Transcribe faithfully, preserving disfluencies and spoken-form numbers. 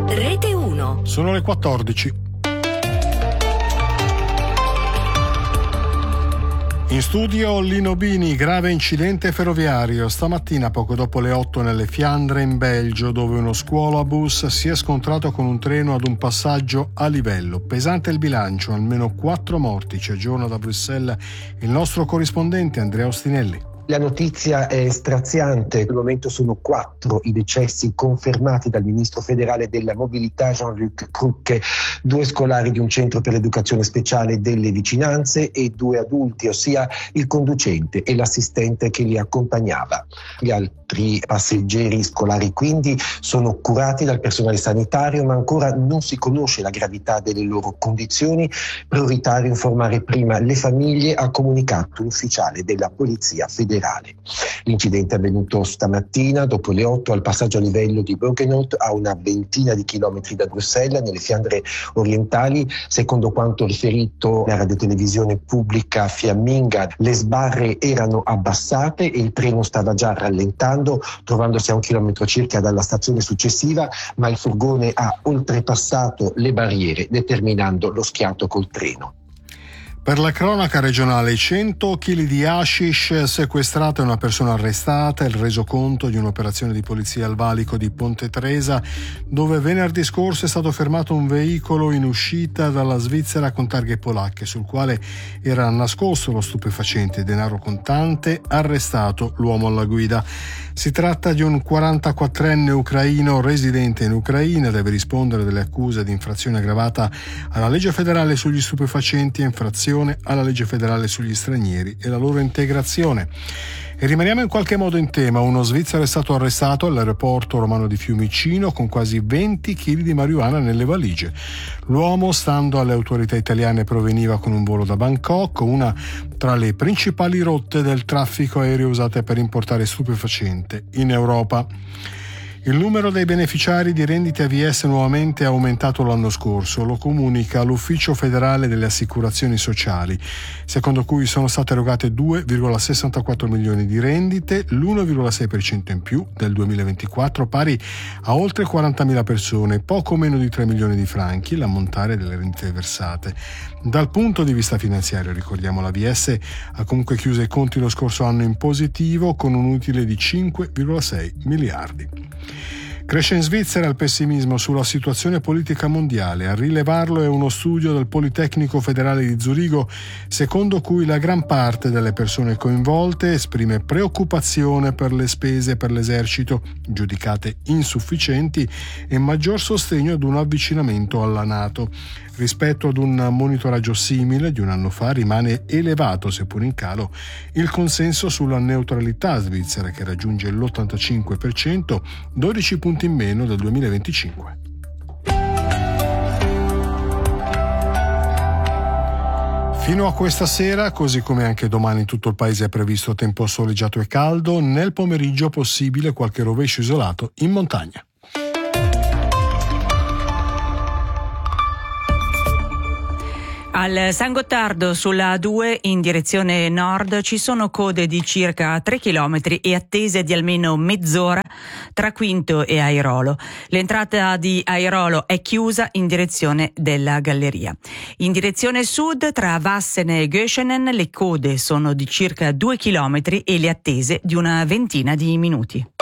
Rete uno. Sono le quattordici. In studio Lino Bini, grave incidente ferroviario stamattina poco dopo le otto nelle Fiandre in Belgio, dove uno scuolabus si è scontrato con un treno ad un passaggio a livello. Pesante il bilancio, almeno quattro morti. Ci aggiorna da Bruxelles il nostro corrispondente Andrea Ostinelli. La notizia è straziante, al momento sono quattro i decessi confermati dal ministro federale della mobilità Jean-Luc Cruque, due scolari di un centro per l'educazione speciale delle vicinanze e due adulti, ossia il conducente e l'assistente che li accompagnava. Gli altri passeggeri scolari quindi sono curati dal personale sanitario, ma ancora non si conosce la gravità delle loro condizioni. Prioritario informare prima le famiglie, ha comunicato l'ufficiale della polizia federale. L'incidente è avvenuto stamattina dopo le otto al passaggio a livello di Buggenhout, a una ventina di chilometri da Bruxelles, nelle Fiandre orientali. Secondo quanto riferito alla radiotelevisione pubblica fiamminga, le sbarre erano abbassate e il treno stava già rallentando, trovandosi a un chilometro circa dalla stazione successiva, ma il furgone ha oltrepassato le barriere, determinando lo schianto col treno. Per la cronaca regionale, cento chili di hashish sequestrato e una persona arrestata, il resoconto di un'operazione di polizia al valico di Ponte Tresa, dove venerdì scorso è stato fermato un veicolo in uscita dalla Svizzera con targhe polacche, sul quale era nascosto lo stupefacente denaro contante, arrestato l'uomo alla guida. Si tratta di un quarantaquattrenne ucraino residente in Ucraina, deve rispondere delle accuse di infrazione aggravata alla legge federale sugli stupefacenti e infrazione alla legge federale sugli stranieri e la loro integrazione. E rimaniamo in qualche modo in tema. Uno svizzero è stato arrestato all'aeroporto romano di Fiumicino con quasi venti chili di marijuana nelle valigie. L'uomo, stando alle autorità italiane, proveniva con un volo da Bangkok, una tra le principali rotte del traffico aereo usate per importare stupefacente in Europa. Il numero dei beneficiari di rendite A V S nuovamente è aumentato l'anno scorso, lo comunica l'Ufficio federale delle assicurazioni sociali, secondo cui sono state erogate due virgola sessantaquattro milioni di rendite, l'uno virgola sei per cento in più del duemilaventiquattro, pari a oltre quarantamila persone, poco meno di tre milioni di franchi, l'ammontare delle rendite versate. Dal punto di vista finanziario, ricordiamo, l'A V S ha comunque chiuso i conti lo scorso anno in positivo con un utile di cinque virgola sei miliardi. Cresce in Svizzera il pessimismo sulla situazione politica mondiale. A rilevarlo è uno studio del Politecnico Federale di Zurigo, secondo cui la gran parte delle persone coinvolte esprime preoccupazione per le spese per l'esercito, giudicate insufficienti, e maggior sostegno ad un avvicinamento alla NATO. Rispetto ad un monitoraggio simile di un anno fa rimane elevato, seppur in calo, il consenso sulla neutralità svizzera, che raggiunge l'ottantacinque per cento, dodici punti in meno del duemilaventicinque. Fino a questa sera, così come anche domani, tutto il paese è previsto tempo soleggiato e caldo. Nel pomeriggio possibile qualche rovescio isolato in montagna. Al San Gottardo sulla A due in direzione nord ci sono code di circa tre chilometri e attese di almeno mezz'ora tra Quinto e Airolo. L'entrata di Airolo è chiusa in direzione della galleria. In direzione sud tra Vassene e Göschenen le code sono di circa due chilometri e le attese di una ventina di minuti.